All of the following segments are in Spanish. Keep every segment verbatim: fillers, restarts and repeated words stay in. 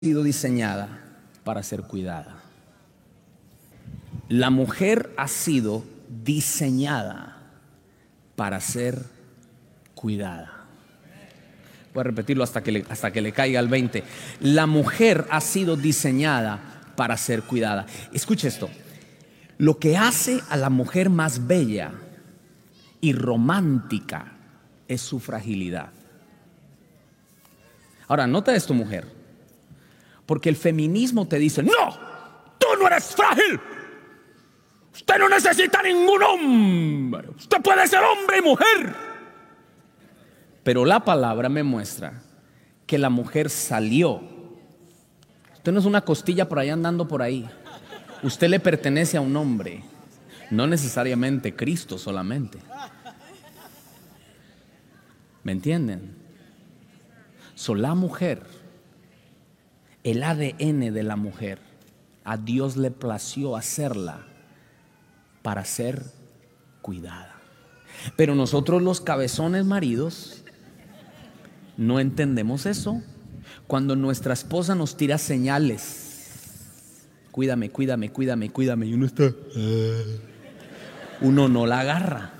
sido diseñada para ser cuidada. La mujer ha sido diseñada para ser cuidada. Voy a repetirlo hasta que le, hasta que le caiga el veinte. La mujer ha sido diseñada para ser cuidada. Escuche esto. Lo que hace a la mujer más bella y romántica es su fragilidad. Ahora, nota esto, mujer. Porque el feminismo te dice: no, tú no eres frágil. Usted no necesita ningún hombre. Usted puede ser hombre y mujer. Pero la palabra me muestra que la mujer salió. Usted no es una costilla por ahí andando por ahí. Usted le pertenece a un hombre. No necesariamente Cristo solamente. ¿Me entienden? So, la mujer, el A D N de la mujer, a Dios le plació hacerla para ser cuidada. Pero nosotros los cabezones maridos no entendemos eso. Cuando nuestra esposa nos tira señales: cuídame, cuídame, cuídame, cuídame, y uno está, uno no la agarra.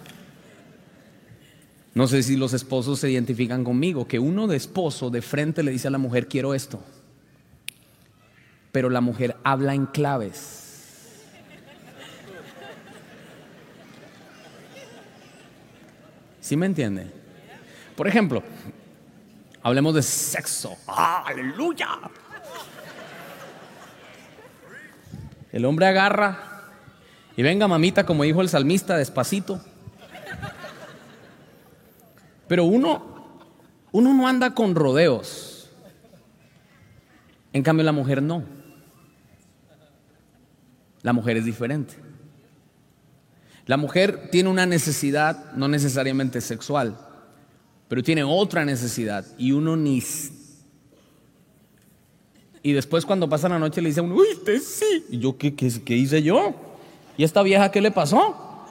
No sé si los esposos se identifican conmigo, que uno de esposo de frente le dice a la mujer: quiero esto. Pero la mujer habla en claves. ¿Sí me entiende? Por ejemplo, hablemos de sexo. ¡Ah, aleluya! El hombre agarra y venga, mamita, como dijo el salmista, despacito. Pero uno, uno no anda con rodeos. En cambio, la mujer no. La mujer es diferente. La mujer tiene una necesidad, no necesariamente sexual, pero tiene otra necesidad, y uno ni... Y después, cuando pasa la noche, le dice a uno: uy, te sí. ¿Y yo qué, qué, qué hice yo? ¿Y esta vieja qué le pasó?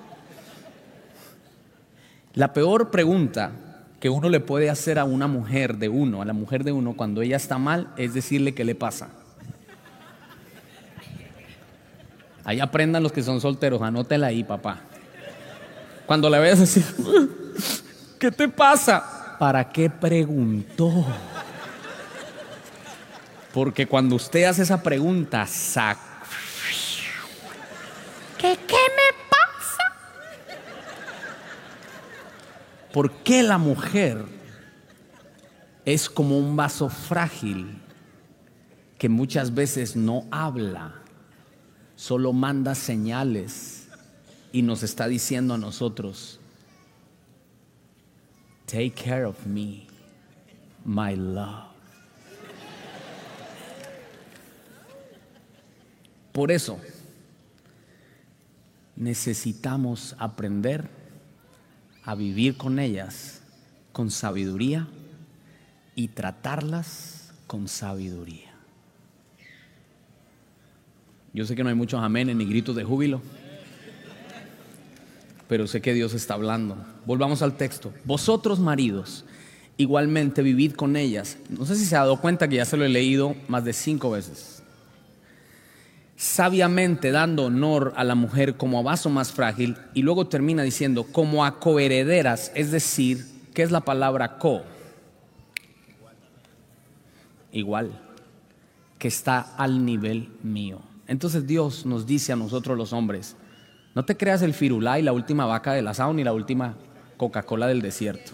La peor pregunta que uno le puede hacer a una mujer de uno, a la mujer de uno, cuando ella está mal, es decirle qué le pasa. Ahí aprendan los que son solteros, anótela ahí, papá. Cuando la veas así: ¿qué te pasa? ¿Para qué preguntó? Porque cuando usted hace esa pregunta, sac... ¿Qué, qué me pasa? ¿Por qué la mujer es como un vaso frágil que muchas veces no habla, solo manda señales y nos está diciendo a nosotros: take care of me, my love? Por eso necesitamos aprender a vivir con ellas con sabiduría y tratarlas con sabiduría. Yo sé que no hay muchos amenes ni gritos de júbilo, pero sé que Dios está hablando. Volvamos al texto. Vosotros, maridos, igualmente vivid con ellas. No sé si se ha dado cuenta que ya se lo he leído más de cinco veces. Sabiamente, dando honor a la mujer como a vaso más frágil, y luego termina diciendo: como a coherederas, es decir, ¿qué es la palabra co? Igual, que está al nivel mío. Entonces Dios nos dice a nosotros los hombres: no te creas el firulá y la última vaca del asado, ni la última Coca-Cola del desierto,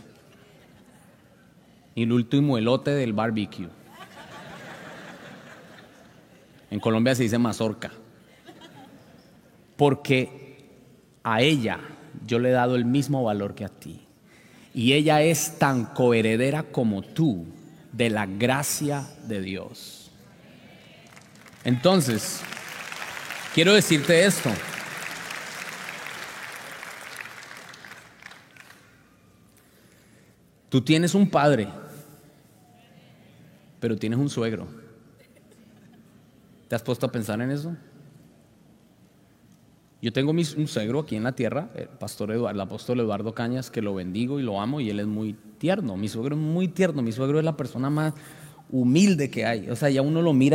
ni el último elote del barbecue. En Colombia se dice mazorca. Porque a ella yo le he dado el mismo valor que a ti, y ella es tan coheredera como tú de la gracia de Dios. Entonces, quiero decirte esto: tú tienes un padre, pero tienes un suegro. ¿Te has puesto a pensar en eso? Yo tengo un suegro aquí en la tierra, el pastor Eduardo, el apóstol Eduardo Cañas, que lo bendigo y lo amo, y él es muy tierno. Mi suegro es muy tierno. Mi suegro es la persona más humilde que hay. O sea, ya uno lo mira